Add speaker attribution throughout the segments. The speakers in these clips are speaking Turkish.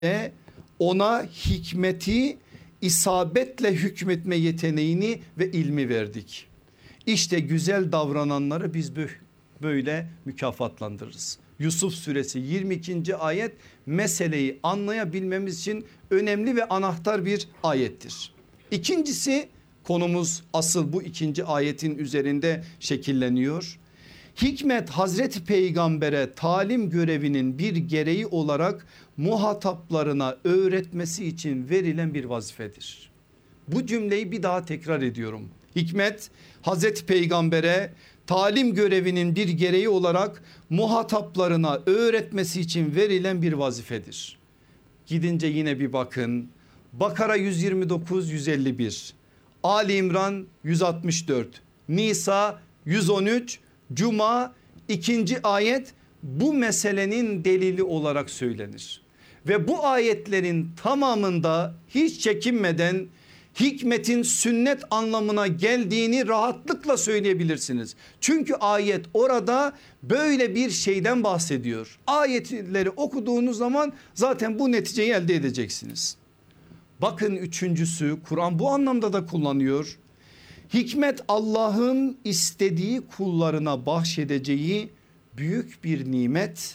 Speaker 1: ve ona hikmeti, isabetle hükmetme yeteneğini ve ilmi verdik. İşte güzel davrananları biz böyle mükafatlandırırız. Yusuf suresi 22. ayet meseleyi anlayabilmemiz için önemli ve anahtar bir ayettir. İkincisi, konumuz asıl bu ikinci ayetin üzerinde şekilleniyor. Hikmet Hazreti Peygamber'e talim görevinin bir gereği olarak muhataplarına öğretmesi için verilen bir vazifedir. Bu cümleyi bir daha tekrar ediyorum. Hikmet Hazreti Peygamber'e talim görevinin bir gereği olarak muhataplarına öğretmesi için verilen bir vazifedir. Gidince yine bir bakın. Bakara 129-151, Ali İmran 164, Nisa 113, Cuma 2. ayet bu meselenin delili olarak söylenir. Ve bu ayetlerin tamamında hiç çekinmeden hikmetin sünnet anlamına geldiğini rahatlıkla söyleyebilirsiniz. Çünkü ayet orada böyle bir şeyden bahsediyor. Ayetleri okuduğunuz zaman zaten bu neticeyi elde edeceksiniz. Bakın üçüncüsü, Kur'an bu anlamda da kullanıyor. Hikmet Allah'ın istediği kullarına bahşedeceği büyük bir nimet,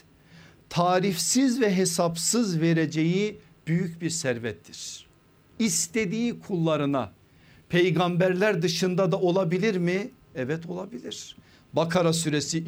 Speaker 1: tarifsiz ve hesapsız vereceği büyük bir servettir. İstediği kullarına, peygamberler dışında da olabilir mi? Evet, olabilir. Bakara suresi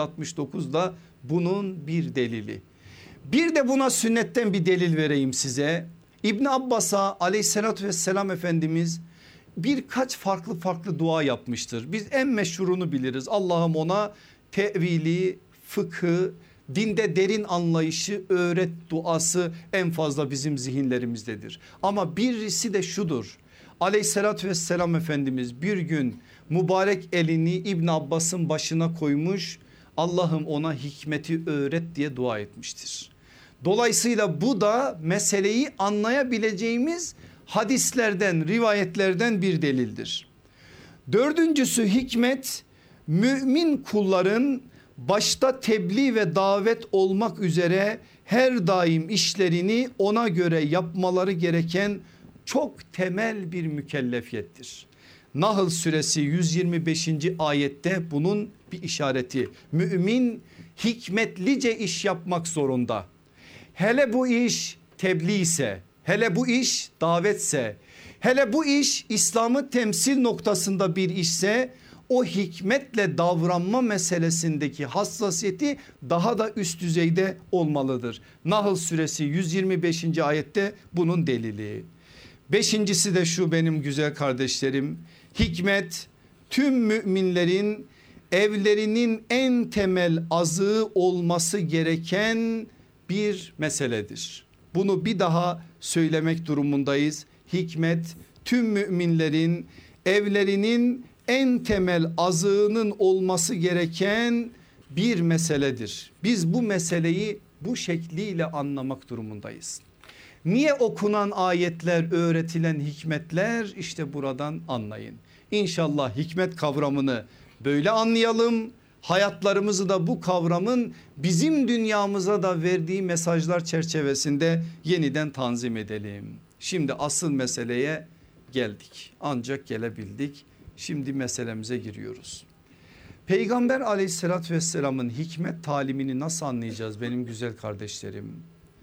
Speaker 1: 269'da bunun bir delili. Bir de buna sünnetten bir delil vereyim size. İbn Abbas'a aleyhissalatü vesselam Efendimiz birkaç farklı dua yapmıştır. Biz en meşhurunu biliriz. Allah'ım ona tevili, fıkhı, dinde derin anlayışı öğret duası en fazla bizim zihinlerimizdedir. Ama birisi de şudur. Aleyhissalatü vesselam Efendimiz bir gün mübarek elini İbn Abbas'ın başına koymuş, Allah'ım ona hikmeti öğret diye dua etmiştir. Dolayısıyla bu da meseleyi anlayabileceğimiz hadislerden, rivayetlerden bir delildir. Dördüncüsü, hikmet mümin kulların başta tebliğ ve davet olmak üzere her daim işlerini ona göre yapmaları gereken çok temel bir mükellefiyettir. Nahl suresi 125. ayette bunun bir işareti. Mümin hikmetlice iş yapmak zorunda. Hele bu iş tebliğ ise, hele bu iş davetse, hele bu iş İslam'ı temsil noktasında bir işse o hikmetle davranma meselesindeki hassasiyeti daha da üst düzeyde olmalıdır. Nahl suresi 125. ayette bunun delili. Beşincisi de şu benim güzel kardeşlerim. Hikmet tüm müminlerin evlerinin en temel azığı olması gereken bir meseledir. Bunu bir daha söylemek durumundayız. Hikmet tüm müminlerin evlerinin en temel azığının olması gereken bir meseledir. Biz bu meseleyi bu şekliyle anlamak durumundayız. Niye okunan ayetler, öğretilen hikmetler, işte buradan anlayın. İnşallah hikmet kavramını böyle anlayalım. Hayatlarımızı da bu kavramın bizim dünyamıza da verdiği mesajlar çerçevesinde yeniden tanzim edelim. Şimdi asıl meseleye geldik. Ancak gelebildik. Şimdi meselemize giriyoruz. Peygamber aleyhissalatü vesselamın hikmet talimini nasıl anlayacağız benim güzel kardeşlerim?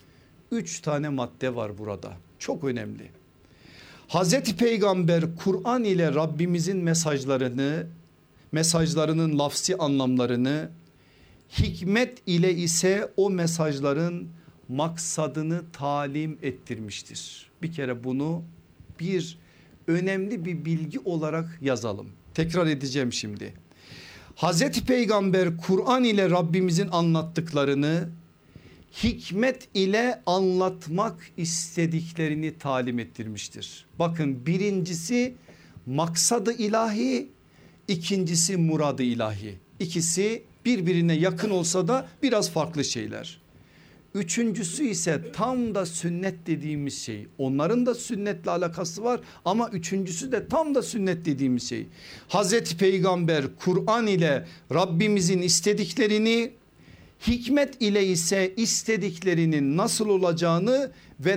Speaker 1: 3 tane madde var burada. Çok önemli. Hazreti Peygamber Kur'an ile Rabbimizin mesajlarının lafsi anlamlarını, hikmet ile ise o mesajların maksadını talim ettirmiştir. Bir kere bunu önemli bir bilgi olarak yazalım. Tekrar edeceğim şimdi. Hazreti Peygamber Kur'an ile Rabbimizin anlattıklarını hikmet ile anlatmak istediklerini talim ettirmiştir. Bakın, birincisi maksadı ilahi, ikincisi muradı ilahi. İkisi birbirine yakın olsa da biraz farklı şeyler. Üçüncüsü ise tam da sünnet dediğimiz şey. Onların da sünnetle alakası var ama üçüncüsü de tam da sünnet dediğimiz şey. Hazreti Peygamber Kur'an ile Rabbimizin istediklerini Hikmet ile ise istediklerinin nasıl olacağını ve